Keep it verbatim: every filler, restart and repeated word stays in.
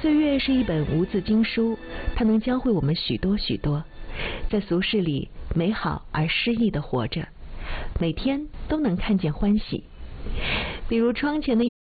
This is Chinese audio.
岁月是一本无字经书，它能教会我们许多许多，在俗世里美好而诗意地活着，每天都能看见欢喜。比如窗前的